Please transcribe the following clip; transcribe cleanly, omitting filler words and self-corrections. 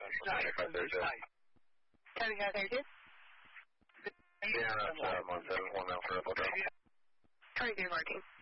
7532. Yeah, that's 171 now for Apple Drive. Target marking.